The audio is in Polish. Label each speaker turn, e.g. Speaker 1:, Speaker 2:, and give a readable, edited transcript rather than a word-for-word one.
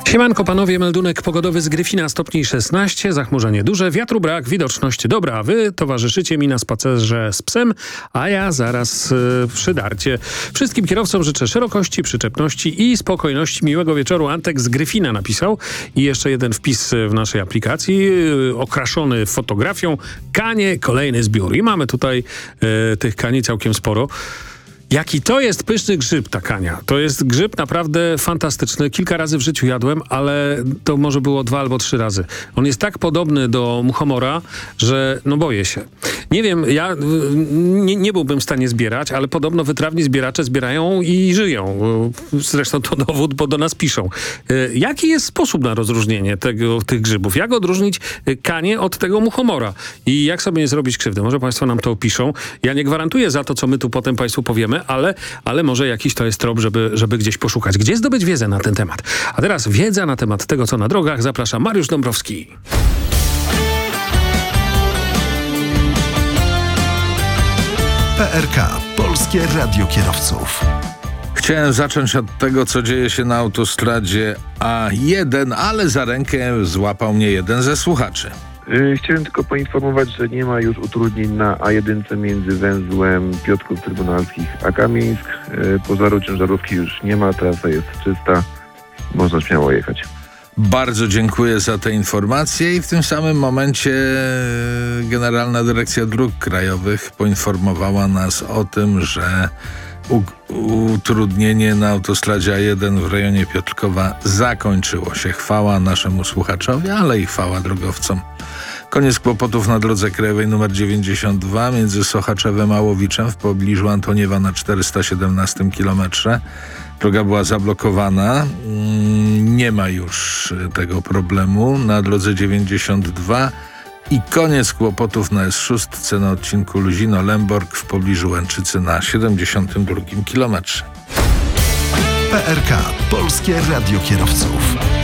Speaker 1: Siemanko panowie, meldunek pogodowy z Gryfina, stopni 16, zachmurzenie duże, wiatru brak, widoczność dobra, a wy towarzyszycie mi na spacerze z psem, a ja zaraz przy darcie. Wszystkim kierowcom życzę szerokości, przyczepności i spokojności. Miłego wieczoru. Antek z Gryfina napisał i jeszcze jeden wpis w naszej aplikacji, okraszony fotografią. Kanie, kolejny zbiór. I mamy tutaj tych kani całkiem sporo. Jaki to jest pyszny grzyb, ta kania. To jest grzyb naprawdę fantastyczny. Kilka razy w życiu jadłem, ale to może było 2 albo 3 razy. On jest tak podobny do muchomora, że no boję się. Nie wiem, ja nie byłbym w stanie zbierać, ale podobno wytrawni zbieracze zbierają i żyją. Zresztą to dowód, bo do nas piszą. Jaki jest sposób na rozróżnienie tych grzybów? Jak odróżnić kanię od tego muchomora? I jak sobie nie zrobić krzywdy? Może państwo nam to opiszą. Ja nie gwarantuję za to, co my tu potem państwu powiemy, ale może jakiś to jest trop, żeby gdzieś poszukać. Gdzie zdobyć wiedzę na ten temat? A teraz wiedza na temat tego, co na drogach. Zapraszam Mariusz Dąbrowski.
Speaker 2: PRK. Polskie Radio Kierowców.
Speaker 3: Chciałem zacząć od tego, co dzieje się na autostradzie A1, ale za rękę złapał mnie jeden ze słuchaczy.
Speaker 4: Chciałem tylko poinformować, że nie ma już utrudnień na A1 między węzłem Piotrków Trybunalskich a Kamieńsk. Pożaru ciężarówki już nie ma, trasa jest czysta, można śmiało jechać.
Speaker 3: Bardzo dziękuję za te informacje i w tym samym momencie Generalna Dyrekcja Dróg Krajowych poinformowała nas o tym, że utrudnienie na autostradzie A1 w rejonie Piotrkowa zakończyło się. Chwała naszemu słuchaczowi, ale i chwała drogowcom. Koniec kłopotów na drodze krajowej nr 92 między Sochaczewem a Łowiczem w pobliżu Antoniewa na 417 kilometrze. Droga była zablokowana. Nie ma już tego problemu na drodze 92 i koniec kłopotów na S6 na odcinku Luzino-Lęborg w pobliżu Łęczycy na 72 kilometrze.
Speaker 2: PRK. Polskie Radio Kierowców.